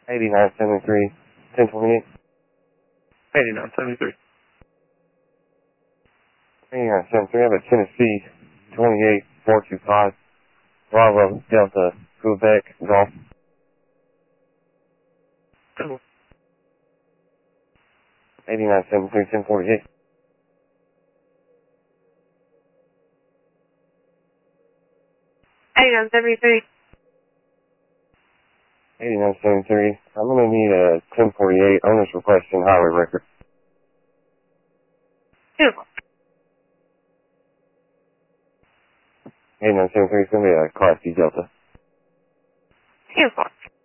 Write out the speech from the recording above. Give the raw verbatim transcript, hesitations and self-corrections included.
eighty-nine seventy-three, ten twenty-eight. eighty-nine seventy-three. eighty-nine seventy-three, I have a Tennessee twenty-eight four two five, Bravo Delta Quebec Golf. eighty-nine seventy-three, ten forty-eight. eighty-nine seventy-three. eighty-nine seventy-three. I'm going to need a ten forty-eight owner's request and highway record. two o'clock. eighty-nine seventy-three is going to be a Class D Delta. two o'clock.